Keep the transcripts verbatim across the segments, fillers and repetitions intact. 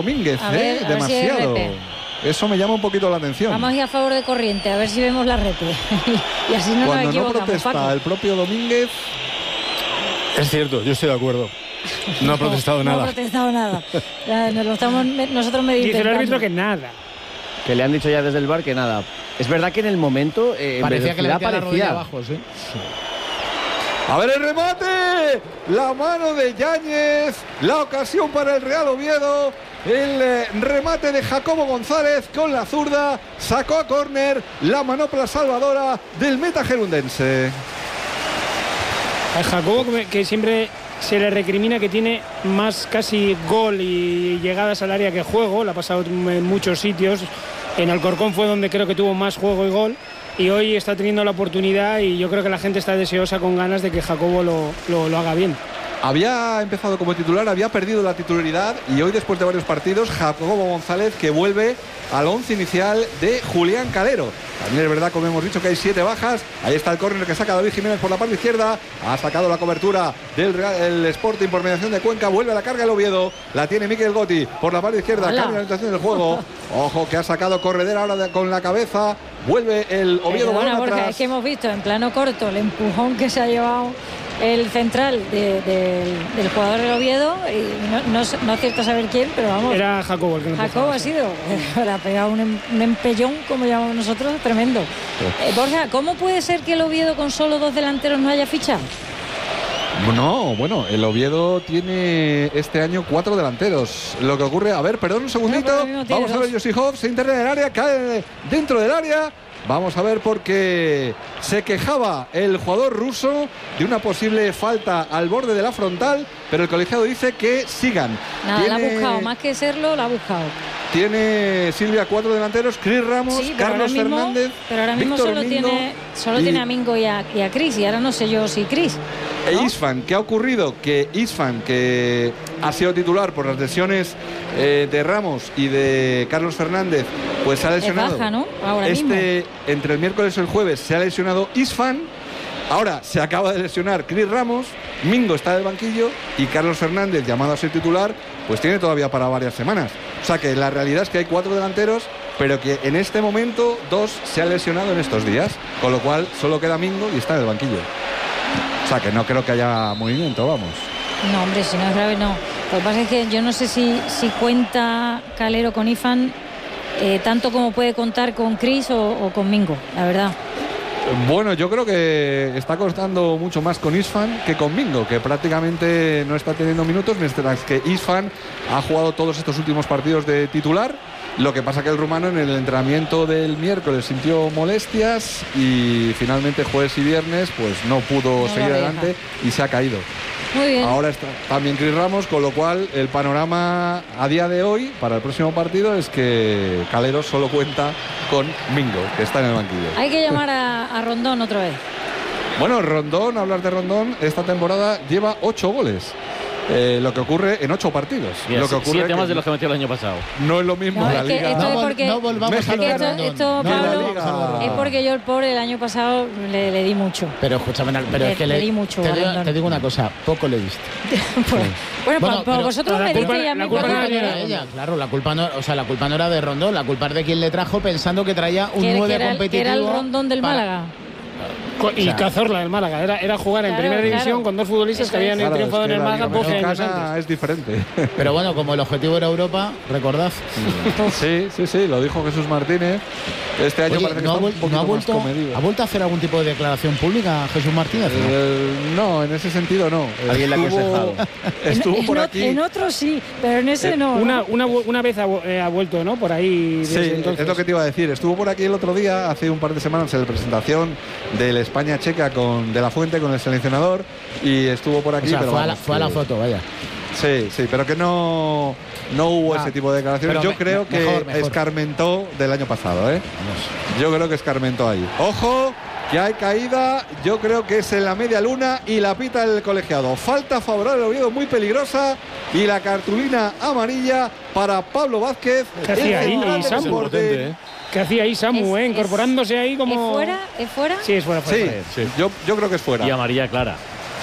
Domínguez, a ver, ¿eh? a ver Demasiado. si es Eso me llama un poquito la atención. Vamos a ir a favor de corriente, a ver si vemos la repe. Y así no Cuando nos no equivocamos, protesta Paco. el propio Domínguez. Es cierto, yo estoy de acuerdo. No ha protestado no, nada. No ha protestado nada. Ya, nos lo estamos nosotros medio Dice el inventando. árbitro que nada. Que le han dicho ya desde el bar que nada. Es verdad que en el momento eh, parecía que le metía la rodilla parecía abajo, sí. A ver el remate, la mano de Yáñez, la ocasión para el Real Oviedo, el eh, remate de Jacobo González con la zurda, sacó a córner la manopla salvadora del meta gerundense. A Jacobo, que- que siempre se le recrimina que tiene más casi gol y llegadas al área que juego, la ha pasado en muchos sitios. En Alcorcón fue donde creo que tuvo más juego y gol, y hoy está teniendo la oportunidad, y yo creo que la gente está deseosa con ganas de que Jacobo lo, lo, lo haga bien. Había empezado como titular, había perdido la titularidad y hoy, después de varios partidos, Jacobo González que vuelve al once inicial de Julián Calero. También es verdad, como hemos dicho, que hay siete bajas. Ahí está el córner que saca David Jiménez por la parte izquierda. Ha sacado la cobertura del Real, el Sporting por mediación de Cuenca. Vuelve a la carga el Oviedo. La tiene Mikel Gotti por la parte izquierda. Hola. Cambia la orientación del juego. Ojo que ha sacado Corredera ahora de- con la cabeza. Vuelve el Oviedo. Perdona, balón Borja, atrás. es que hemos visto en plano corto el empujón que se ha llevado el central de- del, del jugador del Oviedo, y no, no, no acierto a saber quién, pero vamos, Era Jacobo el que no Jacobo ha sido, le ha pegado un, em- un empellón, como llamamos nosotros, tremendo. Eh, Borja, ¿cómo puede ser que el Oviedo con solo dos delanteros no haya fichado? No, bueno, el Oviedo tiene este año cuatro delanteros. Lo que ocurre, a ver, perdón un segundito. No, pero mismo tiene Vamos a ver, dos. Josip Hoff se interna en el área, cae dentro del área. Vamos a ver, porque se quejaba el jugador ruso de una posible falta al borde de la frontal, pero el colegiado dice que sigan. Nada, la ha Tiene- buscado, más que serlo, la ha buscado. Tiene Silvia cuatro delanteros, Chris Ramos, Sí, pero Carlos ahora mismo, Fernández, pero ahora mismo Víctor solo, Mingo tiene, solo y- tiene a Mingo y a, y a Cris, y ahora no sé yo si Cris. E ¿no? Isfan, ¿qué ha ocurrido? Que Isfan, que ha sido titular por las lesiones eh, de Ramos y de Carlos Fernández, pues se ha lesionado. baja, ¿no? Ahora este, entre el miércoles y el jueves se ha lesionado Isfan. Ahora se acaba de lesionar Chris Ramos, Mingo está en el banquillo y Carlos Fernández, llamado a ser titular, pues tiene todavía para varias semanas. O sea que la realidad es que hay cuatro delanteros, pero que en este momento dos se han lesionado en estos días, con lo cual solo queda Mingo y está en el banquillo. O sea que no creo que haya movimiento, vamos. No, hombre, si no es grave, no. Lo que pasa es que yo no sé si, si cuenta Calero con Ifan eh, tanto como puede contar con Cris o, o con Mingo, la verdad. Bueno, yo creo que está costando mucho más con Isfan que con Mingo, que prácticamente no está teniendo minutos, mientras que Isfan ha jugado todos estos últimos partidos de titular. Lo que pasa que el rumano en el entrenamiento del miércoles sintió molestias y finalmente jueves y viernes pues no pudo No seguir lo deja. adelante y se ha caído. Muy bien. Ahora está también Chris Ramos, con lo cual el panorama a día de hoy para el próximo partido es que Calero solo cuenta con Mingo, que está en el banquillo. Hay que llamar a, a Rondón otra vez. Bueno, Rondón, hablar de Rondón, esta temporada lleva ocho goles. Eh, lo que ocurre en ocho partidos. Bien, lo que ocurre siete que más de los que metió el año pasado. no es lo mismo No, en la es que liga. esto No, es vol- porque- no volvamos Es a que lo de esto- Rondón. esto, No Pablo, volvamos a lo de Es Rondón. porque yo el pobre el año pasado le, le di mucho. Pero escúchame, pero Le- es que le le, di mucho te, a digo, Rondón. te digo una cosa, poco le diste. Pues, bueno, Bueno, pues, pues pero- vosotros la me culpa- disteis a la mí culpa por no qué era no de era. Ella, claro, la culpa no, o sea, la culpa no era de Rondón, la culpa es de quien le trajo pensando que traía un Que, que nueve era, el- que competitivo. era el Rondón del para- Málaga. Co- Y O sea, Cazorla del Málaga. Era, era jugar en Claro, primera claro. división con dos futbolistas Eso que habían es. Claro, triunfado es que en el la Málaga Liga doce años Mexicana antes. es diferente. Pero bueno, como el objetivo era Europa, recordad. Sí, sí, sí, lo dijo Jesús Martínez. Este año Oye, parece que ¿no, ha, está un vuel- poquito no ha más vuelto, comedido. ¿ha vuelto a hacer algún tipo de declaración pública Jesús Martínez? ¿no? Eh, no, en ese sentido no. Alguien le ha Estuvo- aconsejado. Estuvo en, por en aquí. ot- en otros sí, pero en ese Eh, no. Una, ¿no? una, vu- una vez ha, vu- eh, ha vuelto, ¿no? Por ahí Sí, desde entonces. es lo que te iba a decir. Estuvo por aquí el otro día, hace un par de semanas, en la presentación del España-Checa con De La Fuente, con el seleccionador, y estuvo por aquí. O sea, pero fue, a la, vamos, fue a la que- foto, vaya. Sí, sí, pero que no, no hubo Ah, ese tipo de declaraciones. pero Yo me- creo me- que mejor, mejor. escarmentó del año pasado, ¿eh? Vamos. Yo creo que escarmentó ahí. Ojo, que hay caída. Yo creo que es en la media luna y la pita el colegiado. Falta favorable al Oviedo, muy peligrosa. Y la cartulina amarilla para Pablo Vázquez. ¿Qué hacía el ahí, central del Samu? Sporting. Potente, ¿eh? ¿Qué hacía ahí Samu, Es- eh? es- Incorporándose ahí como... ¿Es fuera? ¿Es fuera? Sí, es fuera. fuera, Sí, fuera. sí, yo, yo creo que es fuera. Y amarilla clara.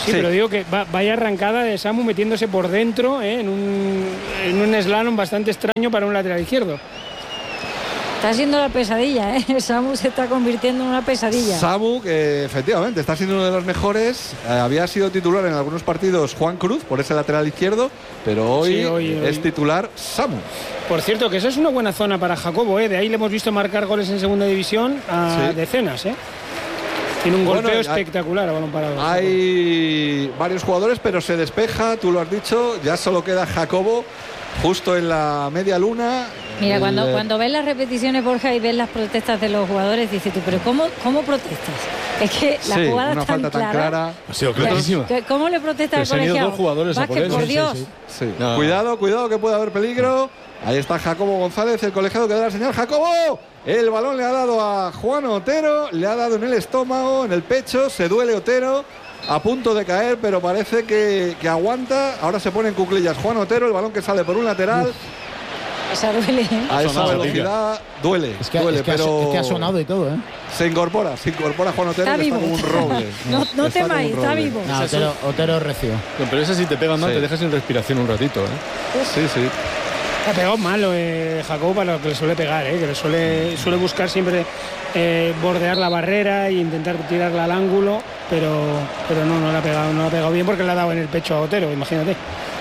Sí, sí, pero digo que va, vaya arrancada de Samu metiéndose por dentro, ¿eh? en, un, en un slalom bastante extraño para un lateral izquierdo. Está siendo la pesadilla, ¿eh? Samu se está convirtiendo en una pesadilla. Samu, que efectivamente está siendo uno de los mejores. Eh, había sido titular en algunos partidos Juan Cruz por ese lateral izquierdo, pero hoy, sí, hoy es hoy. titular Samu. Por cierto, que esa es una buena zona para Jacobo, ¿eh? De ahí le hemos visto marcar goles en segunda división a Sí. decenas, ¿eh? Tiene un golpeo Bueno, espectacular a balón parado. Hay varios jugadores, pero se despeja, tú lo has dicho, ya solo queda Jacobo justo en la media luna. Mira, El, cuando, eh, cuando ves las repeticiones, Borja, y ves las protestas de los jugadores, dices tú, pero ¿cómo, cómo protestas? Es que la sí, jugada una es tan falta tan clara. clara. Ha sido clarísima. Que- ¿Cómo le protesta al Que se han ido colegiado? dos jugadores a Vázquez, por él, por sí, sí, Dios. sí. Sí. No. Cuidado, cuidado, que puede haber peligro. Ahí está Jacobo González, el colegiado que da la señal. ¡Jacobo! El balón le ha dado a Juan Otero, le ha dado en el estómago, en el pecho. Se duele Otero, a punto de caer, pero parece que, que aguanta. Ahora se pone en cuclillas Juan Otero, el balón que sale por un lateral. Uf, esa duele, ¿eh? A esa sonado, velocidad duele, Es que, duele, es que ha- pero es que ha sonado y todo, ¿eh? se incorpora, se incorpora Juan Otero, Está que está vivo. como un roble. No, no Está como temáis, un está roble. vivo. No, Otero, Otero recio. No, pero ese si te pega mal, Sí. te dejas sin respiración un ratito, ¿eh? Sí, sí. Ha pegado malo eh, Jacobo para lo que le suele pegar, ¿eh? Que le suele, suele buscar siempre eh, bordear la barrera e intentar tirarla al ángulo, pero, pero no, no le ha pegado, no le ha pegado bien porque le ha dado en el pecho a Otero, imagínate.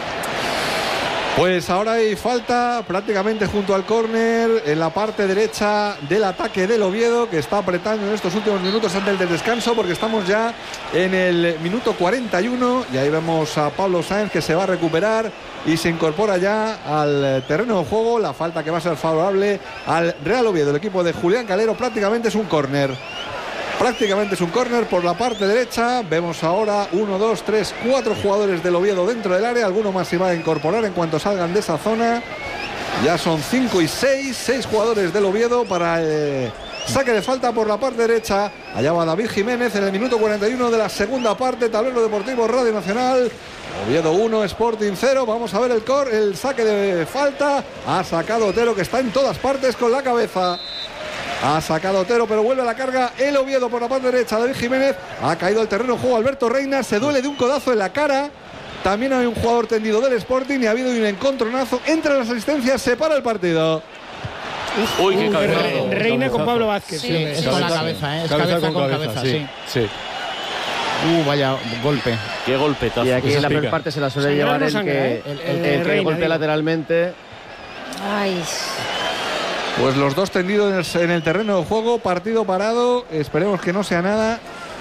Pues ahora hay falta prácticamente junto al córner en la parte derecha del ataque del Oviedo, que está apretando en estos últimos minutos antes del descanso, porque estamos ya en el minuto cuarenta y uno y ahí vemos a Pablo Sáenz que se va a recuperar y se incorpora ya al terreno de juego. La falta que va a ser favorable al Real Oviedo, el equipo de Julián Calero. Prácticamente es un córner. Prácticamente es un córner por la parte derecha. Vemos ahora uno, dos, tres, cuatro jugadores del Oviedo dentro del área. Alguno más se va a incorporar en cuanto salgan de esa zona. Ya son cinco y seis. Seis jugadores del Oviedo para el saque de falta por la parte derecha. Allá va David Jiménez en el minuto cuarenta y uno de la segunda parte. Tablero Deportivo Radio Nacional. Oviedo uno, Sporting cero. Vamos a ver el, cor, el saque de falta. Ha sacado Otero, que está en todas partes con la cabeza. Ha sacado Otero, pero vuelve a la carga el Oviedo por la parte derecha. David Jiménez ha caído al terreno de juego. Alberto Reina se duele de un codazo en la cara. También hay un jugador tendido del Sporting y ha habido un encontronazo entre las asistencias. Se para el partido. Uy, qué Uh, cabeza. Re- Reina con Pablo Vázquez. Sí. sí. Es con la cabeza, ¿eh? Es cabeza, con cabeza, sí. sí. Uh, vaya golpe. Qué golpetazo. Y aquí Esa en la pica. primera parte se la suele Sangrar llevar no el sangra, que, ¿eh? el, El el de que Reina, golpea digo. lateralmente. Ay, Pues los dos tendidos en el, en el terreno de juego. Partido parado. Esperemos que no sea nada.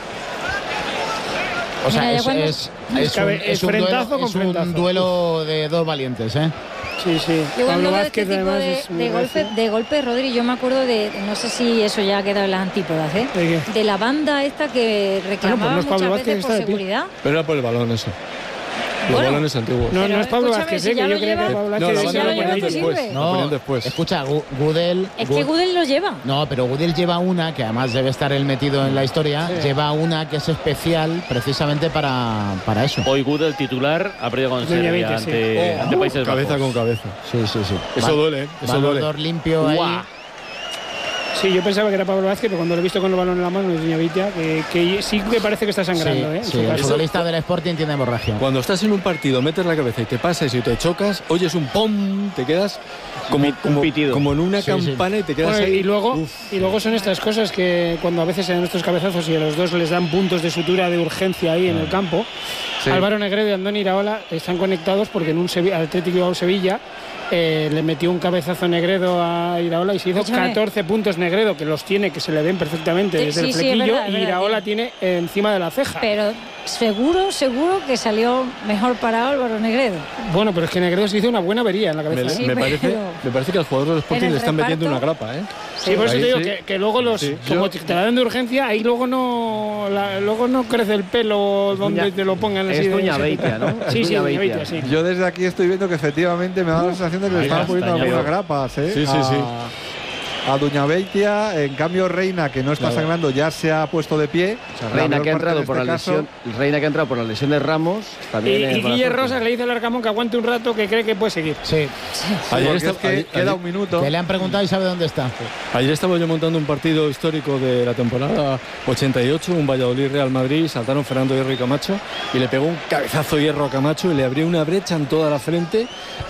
O sea, Mira, ya es, cuando- es, es un, Es es un frentazo duelo, con es un frentazo. duelo de dos valientes, ¿eh? Sí, sí. yo cuando Pablo veo este Vázquez tipo además de, es muy de golpe, recio. de golpe, Rodri, yo me acuerdo de, no sé si eso ya ha quedado en las antípodas, ¿eh? ¿De qué? De la banda esta que reclamaba no es Pablo muchas Vázquez, veces está por de pie. seguridad. Pero era por el balón eso. Los Bueno. balones antiguos. No, Pero no es Pablo escúchame, Vázquez, si ¿eh? ya Que lo yo creía que lleva- era Pablo No, Vázquez. la si banda ya lo lo lleva, ponían ¿te después. sirve? Lo ponían después. Escucha, Gu- Gudel. Es que Gu- Gudel lo lleva. No, pero Gudel lleva una, que además debe estar él metido en la historia, Sí. lleva una que es especial precisamente para, para eso. Hoy Gudel titular ha perdido con Doña Serbia Vicky, sí. ante, Oh, ante Países cabeza Bajos. con cabeza. Sí, sí, sí. Eso Va- duele, ¿eh? Eso balón duele. de or limpio ahí. Guau. Sí, yo pensaba que era Pablo Vázquez, pero cuando lo he visto con el balón en la mano es Doña Vitia, que, que sí que parece que está sangrando, Sí, ¿eh? En sí, su el caso. futbolista del Sporting tiene hemorragia. Cuando estás en un partido, metes la cabeza y te pasas y te chocas, oyes un pom, te quedas como, Un como, pitido. como en una Sí, sí. campana y te quedas Bueno, ahí. y luego Uf. y luego son estas cosas que cuando a veces se dan estos cabezazos y a los dos les dan puntos de sutura de urgencia ahí en el campo. Sí. Álvaro Negredo y Andoni Iraola están conectados porque en un Sevi- Atlético Bilbao Sevilla eh, le metió un cabezazo Negredo a Iraola y se hizo Escúchame. catorce puntos Negredo, que los tiene, que se le ven perfectamente Sí, desde sí, el sí, es flequillo, verdad, es y verdad, Iraola sí. tiene eh, encima de la ceja. Pero seguro, seguro que salió mejor parado Álvaro Negredo. Bueno, pero es que Negredo se hizo una buena avería en la Me, cabeza. Sí, me pero- parece, me parece que al jugador del Sporting el le están metiendo una reparto- grapa, ¿eh? Sí, por eso Ahí te digo sí. que, que luego los, Sí. como Yo- te la dan de urgencia, ahí luego no la- luego no crece el pelo donde Doña- te lo pongan así. es de- Doña Beitia, ¿no? Sí, Es sí, Doña Doña Beitia. Beitia, sí. Yo desde aquí estoy viendo que efectivamente me da la sensación de que le Ahí estaban está, poniendo ya algunas veo. grapas, ¿eh? Sí, sí, sí. A- a Duñabeitia. En cambio, Reina, que no está Claro. sangrando, ya se ha puesto de pie. O sea, La Reina peor que ha parte entrado de por este la caso. lesión, Reina que ha entrado por la lesión de Ramos. Y, También es y mala Guille suerte. Rosas le dice al Arcamón que aguante un rato, que cree que puede seguir. Sí, Ayer, Porque esta- es que ayer- queda ayer- un minuto. que le han preguntado y sabe dónde está. ayer estaba yo montando un partido histórico de la temporada ochenta y ocho, un Valladolid-Real Madrid, saltaron Fernando Hierro y Camacho y le pegó un cabezazo Hierro a Camacho y le abrió una brecha en toda la frente.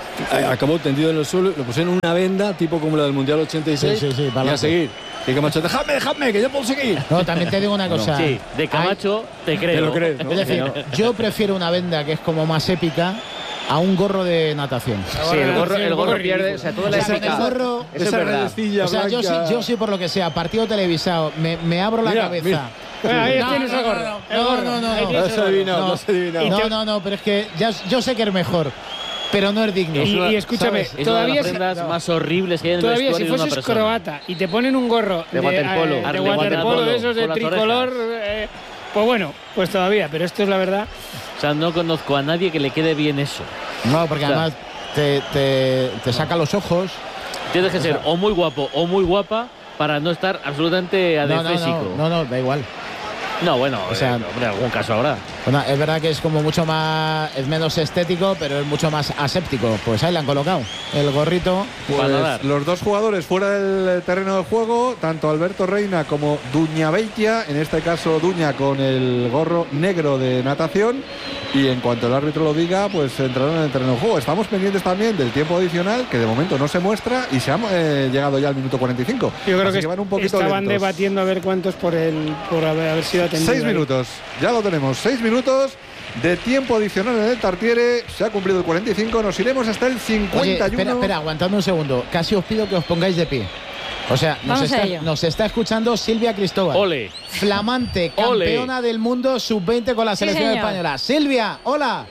A- Acabó tendido en el suelo, le pusieron una venda tipo como la del Mundial ochenta y seis Sí, sí, sí, y pa'lante. a seguir. Y Camacho, dejadme, dejadme, que yo puedo seguir. No, también te digo una cosa. Sí, de Camacho te creo. Te lo crees, ¿no? Es decir, yo prefiero una venda que es como más épica a un gorro de natación. Sí, el gorro, Sí, el un gorro poco pierde, ridículo. o sea, toda la O sea, épica. el gorro- Eso es Esa verdad. redecilla O sea, yo sí, blanca. yo sí por lo que sea, partido televisado, me, me abro la Mira, cabeza. mira. Bueno, ahí No, tienes no, el gorro. no, el no, gorro. no, no, Ahí no. tienes Lo el has gorro. adivinado, No. lo has adivinado. No, no, no, pero es que ya, yo sé que eres mejor, pero no es digno. Y, y escúchame, ¿sabes? Es una de todavía, las si, prendas más horribles que hay en el todavía si vestuario de una fueses persona. croata y te ponen un gorro De waterpolo. eh, Ah, de de waterpolo, waterpolo, de esos de con las tricolor, orejas. eh, pues bueno, pues todavía, pero esto es la verdad. O sea, no conozco a nadie que le quede bien eso. No, porque O sea, además te, te, te saca los ojos. Tienes que ser o muy guapo o muy guapa para no estar absolutamente No, no, adefésico. no, no, no, da igual. No, bueno, O sea, eh, hombre, algún caso habrá. Bueno, es verdad que es como mucho más, es menos estético, pero es mucho más aséptico. Pues ahí le han colocado el gorrito. Para Pues nadar. los dos jugadores fuera del terreno de juego, tanto Alberto Reina como Duñabeitia, en este caso Duña con el gorro negro de natación, y en cuanto el árbitro lo diga, pues entrarán en el terreno de juego. Estamos pendientes también del tiempo adicional, que de momento no se muestra, y se ha eh, llegado ya al minuto cuarenta y cinco. Yo creo Así que, van un poquito estaban lentos. debatiendo a ver cuántos por el por haber, haber sido atendido. Seis ahí. minutos, ya lo tenemos, seis minutos de tiempo adicional en el Tartiere. Se ha cumplido el cuarenta y cinco, nos iremos hasta el Oye, cincuenta y uno. espera, espera, aguantadme un segundo. Casi os pido que os pongáis de pie. O sea, nos, Vamos a está, ello. nos está escuchando Silvia Cristóbal. Ole. Flamante Ole. campeona del mundo sub veinte con la Sí, selección señor. española. Silvia, hola.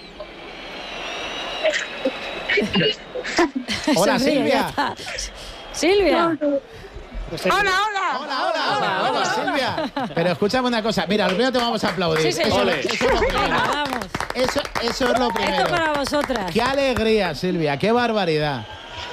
Hola, Sonríe, Silvia. ya está. Silvia. Pues ahí- Hola, hola, hola, hola, Silvia. Pero escúchame una cosa. Mira, lo primero te vamos a aplaudir. Sí, señor. Eso, eso es lo primero. Venga, vamos. Eso, eso es lo Esto primero. para vosotras. Qué alegría, Silvia. Qué barbaridad.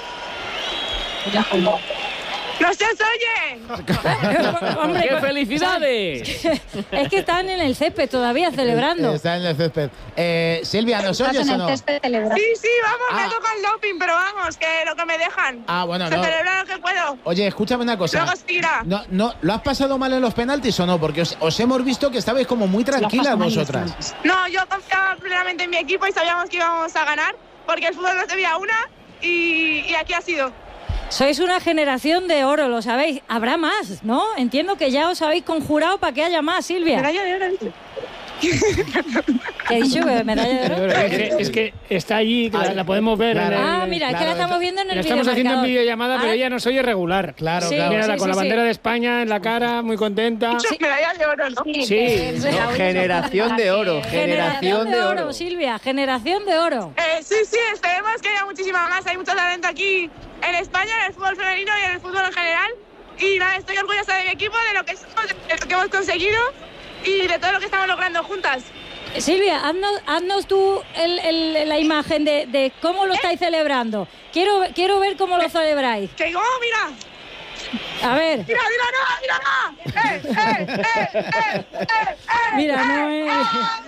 ¡No se os oye! Hombre, ¡Qué pues, felicidades! es que están en el césped todavía celebrando. Está en el césped. Eh, Silvia, ¿nos oyes o no? Sí, sí, vamos, Ah. me toca el doping, pero vamos, que lo que me dejan. Ah, bueno, Se no. celebra lo que puedo. Oye, escúchame una cosa. Luego seguirá. No, no, ¿lo has pasado mal en los penaltis o no? Porque os, os hemos visto que estabais como muy tranquilas vosotras. No, yo confiaba plenamente en mi equipo y sabíamos que íbamos a ganar, porque el fútbol no se veía una y, y aquí ha sido. Sois una generación de oro, lo sabéis. Habrá más, ¿no? Entiendo que ya os habéis conjurado para que haya más, Silvia. Medalla de oro, dice. ¿Qué he dicho? ¿Que medalla de oro? Es que, es que está allí, que la, la podemos ver. Claro. en el- Ah, mira, es que la Claro, estamos viendo en el la estamos haciendo en videomarcador. videollamada, pero Ah, ella nos oye regular. Claro, Sí. claro. Mírala, sí, con sí, la sí. bandera de España en la cara, muy contenta. Medalla de oro, ¿no? Sí. No, generación de oro, generación de oro. Silvia, generación de oro. Eh, sí, sí, esperemos que haya muchísima más. Hay mucho talento aquí en España, en el fútbol femenino y en el fútbol en general. Y nada, estoy orgullosa de mi equipo, de lo que somos, de lo que hemos conseguido y de todo lo que estamos logrando juntas. Silvia, haznos, haznos tú el- el- la imagen de, de cómo lo estáis celebrando. Quiero, quiero ver cómo lo celebráis. Que digo, oh, mira, A ver, mira, mira, no, mira, no. Eh, eh, eh, eh, eh, eh, mira, eh, no es...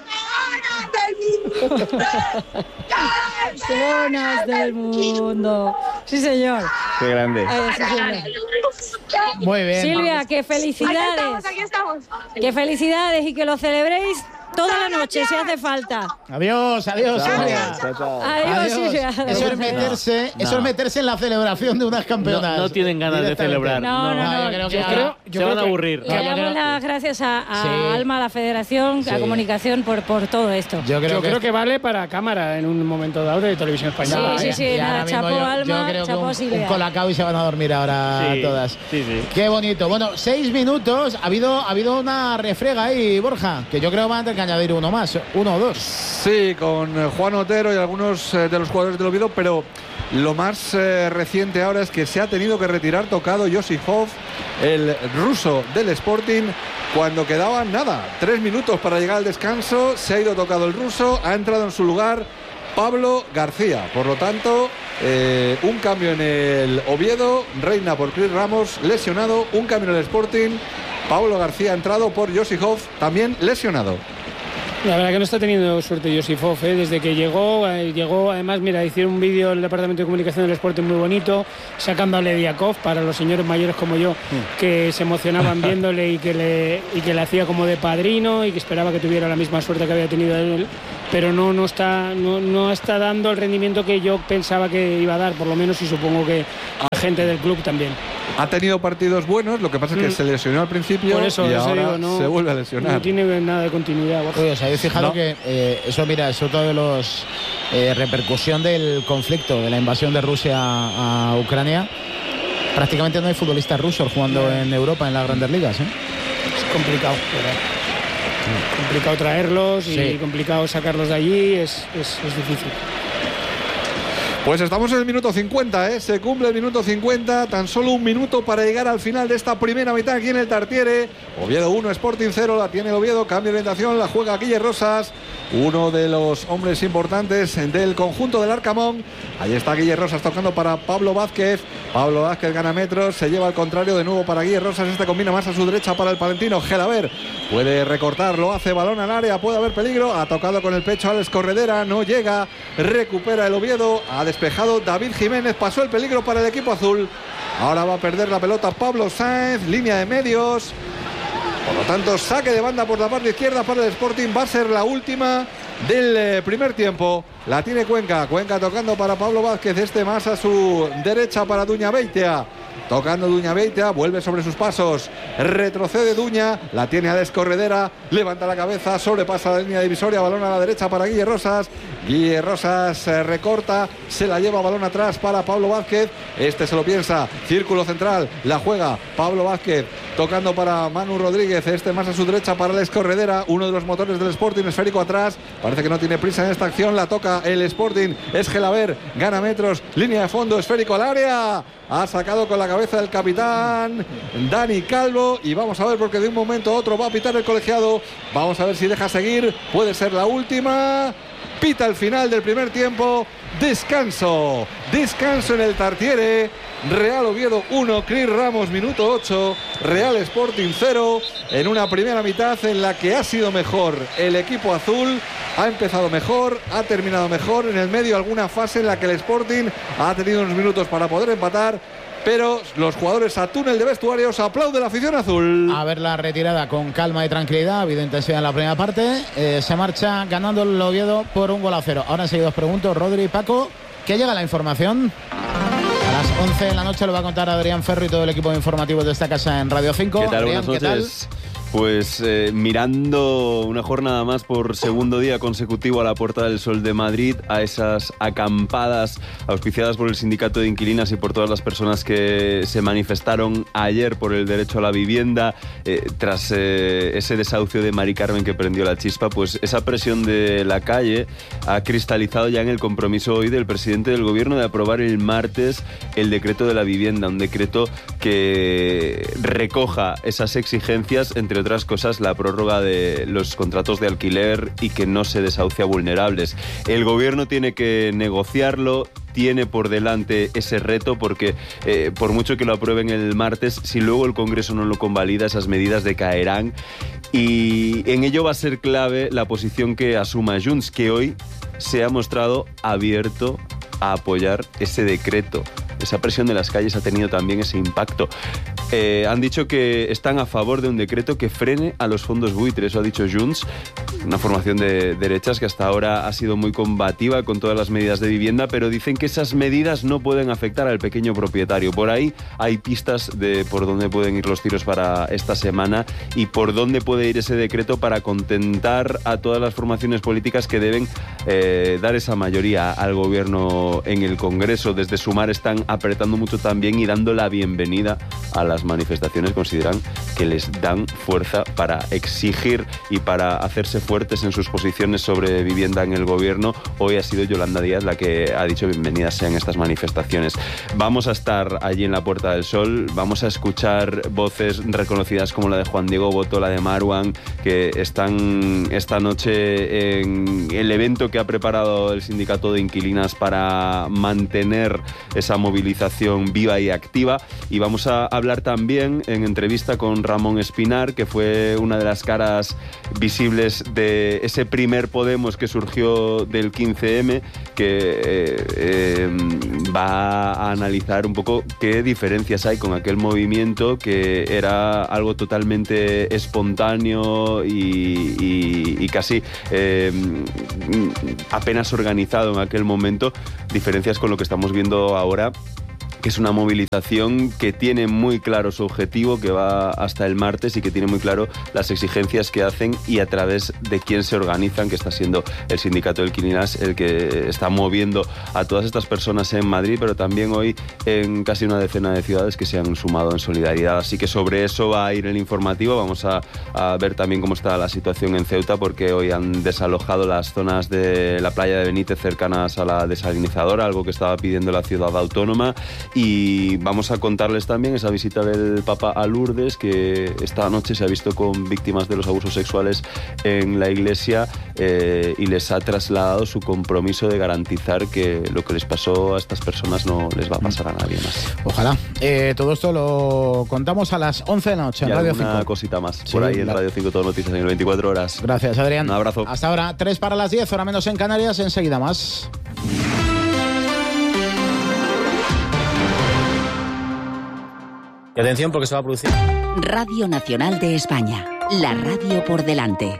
Zonas del mundo. Sí, señor. Qué grande. Ay, sí, señor. Muy bien. Silvia, que Aquí estamos, felicidades. aquí estamos. Que felicidades y que lo celebréis toda la noche si hace falta. Adiós, adiós, Silvia. Chao, chao. Adiós, Adiós. Silvia. Eso es meterse, eso es meterse en la celebración de unas No, campeonas. no tienen ganas de Directamente. celebrar. No, no, no. yo creo que Yo ahora- creo, yo Se creo van a que- aburrir. Que damos las gracias a, a Sí. Alma, a la Federación, a Sí. Comunicación por, por todo esto. Yo creo Yo que, creo que vale para cámara en un momento dado de televisión española. Sí, sí, ¿eh? sí, y nada, ahora mismo chapó, yo, Alma, yo creo chapó, que un, Silvia. un colacao y se van a dormir ahora Sí, todas. sí, sí. Qué bonito. Bueno, seis minutos. Ha habido, ha habido una refrega ahí, Borja, que yo creo que van a tener que añadir uno más, uno o dos. Sí, con eh, Juan Otero y algunos eh, de los jugadores del Oviedo, pero lo más eh, reciente ahora es que se ha tenido que retirar tocado Josifov, el ruso del Sporting, cuando quedaban nada, tres minutos para llegar al descanso. Se ha ido tocado el ruso, ha entrado en su lugar Pablo García. Por lo tanto, eh, un cambio en el Oviedo, Reina por Chris Ramos, lesionado. Un cambio en el Sporting, Pablo García entrado por Josifov, también lesionado. La verdad que no está teniendo suerte Josifov, ¿eh? Desde que llegó, eh, llegó, además, mira, hicieron un vídeo en el Departamento de Comunicación del Sporting muy bonito, sacando a Lediakov para los señores mayores como yo, mm. que se emocionaban viéndole y que le y que le hacía como de padrino y que esperaba que tuviera la misma suerte que había tenido él, pero no, no, está, no, no está dando el rendimiento que yo pensaba que iba a dar, por lo menos, y supongo que la gente del club también. Ha tenido partidos buenos, lo que pasa es que mm. se lesionó al principio. Por eso, y eso ahora digo, no, se vuelve a lesionar. No tiene nada de continuidad. Oye, os habéis fijado no. que eh, eso, mira, es otro de los eh, repercusión del conflicto, de la invasión de Rusia a, a Ucrania. Prácticamente no hay futbolistas rusos jugando yeah. en Europa, en las grandes ligas, ¿eh? Es complicado, ¿verdad? Mm. Complicado traerlos y sí. complicado sacarlos de allí, es, es, es difícil. Pues estamos en el minuto cincuenta, ¿eh? Se cumple el minuto cincuenta, tan solo un minuto para llegar al final de esta primera mitad aquí en el Tartiere. Oviedo uno, Sporting cero, la tiene el Oviedo, cambio de orientación, la juega Guille Rosas, uno de los hombres importantes del conjunto del Arcamón. Ahí está Guille Rosas tocando para Pablo Vázquez, Pablo Vázquez gana metros, se lleva al contrario de nuevo para Guille Rosas, este combina más a su derecha para el palentino, Gelaber puede recortar, lo hace, balón al área, puede haber peligro, ha tocado con el pecho Alex Corredera, no llega, recupera el Oviedo, ha despejado David Jiménez, pasó el peligro para el equipo azul, ahora va a perder la pelota Pablo Sáenz, línea de medios, por lo tanto saque de banda por la parte izquierda para el Sporting, va a ser la última del eh, primer tiempo, la tiene Cuenca, Cuenca tocando para Pablo Vázquez, este más a su derecha para Duña Beitia. Tocando Duña Beitia, vuelve sobre sus pasos, retrocede Duña, la tiene Alex Corredera, levanta la cabeza, sobrepasa la línea divisoria, balón a la derecha para Guille Rosas, Guille Rosas eh, recorta, se la lleva balón atrás para Pablo Vázquez, este se lo piensa, círculo central, la juega Pablo Vázquez, tocando para Manu Rodríguez, este más a su derecha para Alex Corredera, uno de los motores del Sporting, esférico atrás, parece que no tiene prisa en esta acción, la toca el Sporting, es Gelaber, gana metros, línea de fondo, esférico al área, ha sacado con la cabeza del capitán Dani Calvo y vamos a ver porque de un momento a otro va a pitar el colegiado, vamos a ver si deja seguir, puede ser la última, pita el final del primer tiempo, descanso, descanso en el Tartiere, Real Oviedo uno, Chris Ramos minuto ocho, Real Sporting cero, en una primera mitad en la que ha sido mejor el equipo azul, ha empezado mejor, ha terminado mejor, en el medio alguna fase en la que el Sporting ha tenido unos minutos para poder empatar, pero los jugadores a túnel de vestuarios aplauden la afición azul. A ver la retirada con calma y tranquilidad, ha habido intensidad en la primera parte, eh, se marcha ganando el Oviedo por un gol a cero. Ahora enseguida os pregunto, Rodri y Paco, ¿qué llega la información? A las once de la noche lo va a contar Adrián Ferro y todo el equipo informativo de esta casa en Radio cinco. ¿Qué tal? Adrián, Buenas noches. ¿Qué tal? Pues eh, mirando una jornada más por segundo día consecutivo a la Puerta del Sol de Madrid, a esas acampadas auspiciadas por el Sindicato de Inquilinas y por todas las personas que se manifestaron ayer por el derecho a la vivienda, eh, tras eh, ese desahucio de Mari Carmen que prendió la chispa, pues esa presión de la calle ha cristalizado ya en el compromiso hoy del presidente del Gobierno de aprobar el martes el decreto de la vivienda, un decreto que recoja esas exigencias, entre otras cosas, la prórroga de los contratos de alquiler y que no se desahucie a vulnerables. El gobierno tiene que negociarlo, tiene por delante ese reto porque eh, por mucho que lo aprueben el martes, si luego el Congreso no lo convalida, esas medidas decaerán y en ello va a ser clave la posición que asuma Junts, que hoy se ha mostrado abierto a apoyar ese decreto. Esa presión de las calles ha tenido también ese impacto. Eh, han dicho que están a favor de un decreto que frene a los fondos buitre, eso ha dicho Junts, una formación de derechas que hasta ahora ha sido muy combativa con todas las medidas de vivienda, pero dicen que esas medidas no pueden afectar al pequeño propietario. Por ahí hay pistas de por dónde pueden ir los tiros para esta semana y por dónde puede ir ese decreto para contentar a todas las formaciones políticas que deben eh, dar esa mayoría al gobierno en el Congreso. Desde Sumar están apretando mucho también y dando la bienvenida a las manifestaciones. Consideran que les dan fuerza para exigir y para hacerse fuertes en sus posiciones sobre vivienda en el gobierno, hoy ha sido Yolanda Díaz la que ha dicho bienvenidas sean estas manifestaciones. Vamos a estar allí en la Puerta del Sol, vamos a escuchar voces reconocidas como la de Juan Diego Boto, la de Marwan, que están esta noche en el evento que ha preparado el sindicato de inquilinas para mantener esa movilización viva y activa. Y vamos a hablar también en entrevista con Ramón Espinar, que fue una de las caras visibles de ese primer Podemos que surgió del quince eme, que eh, eh, va a analizar un poco qué diferencias hay con aquel movimiento que era algo totalmente espontáneo y, y, y casi eh, apenas organizado en aquel momento, diferencias con lo que estamos viendo ahora, que es una movilización que tiene muy claro su objetivo, que va hasta el martes y que tiene muy claro las exigencias que hacen y a través de quién se organizan, que está siendo el sindicato del Quilinas el que está moviendo a todas estas personas en Madrid, pero también hoy en casi una decena de ciudades que se han sumado en solidaridad. Así que sobre eso va a ir el informativo. Vamos a, a ver también cómo está la situación en Ceuta, porque hoy han desalojado las zonas de la playa de Benítez cercanas a la desalinizadora, algo que estaba pidiendo la ciudad autónoma. Y vamos a contarles también esa visita del Papa a Lourdes, que esta noche se ha visto con víctimas de los abusos sexuales en la iglesia eh, y les ha trasladado su compromiso de garantizar que lo que les pasó a estas personas no les va a pasar a nadie más. Ojalá. Eh, todo esto lo contamos a las once de la noche en y Radio una cinco. Cosita más, Sí, por ahí en la... Radio cinco, todo noticias en el veinticuatro horas. Gracias, Adrián. Un abrazo. Hasta ahora, tres para las diez, hora menos en Canarias, enseguida más. Y atención porque se va a producir. Radio Nacional de España, la radio por delante.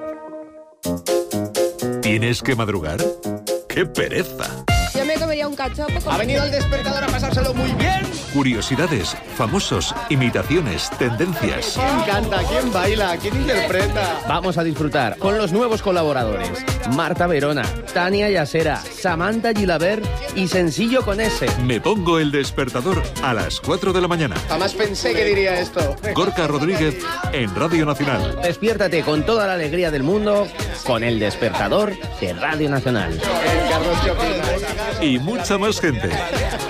¿Tienes que madrugar? ¡Qué pereza! Yo me comería un cachopo con... Ha venido el despertador a pasárselo muy bien. Curiosidades, famosos, imitaciones, tendencias. ¿Quién canta? ¿Quién baila? ¿Quién interpreta? Vamos a disfrutar con los nuevos colaboradores. Marta Verona, Tania Yasera, Samantha Gilabert y Sencillo con S. Me pongo el despertador a las cuatro de la mañana. Jamás pensé que diría esto. Gorka Rodríguez en Radio Nacional. Despiértate con toda la alegría del mundo con el despertador de Radio Nacional. Y mucha más gente.